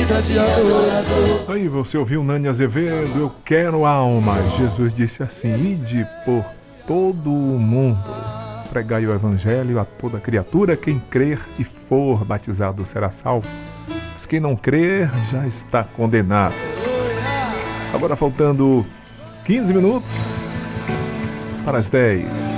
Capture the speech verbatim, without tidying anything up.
vida de adorador. Aí você ouviu Nani Azevedo, eu quero almas. Jesus disse assim: ide por todo o mundo, pregai o evangelho a toda criatura, quem crer e for batizado será salvo, mas quem não crer já está condenado. Agora faltando quinze minutos para as dez.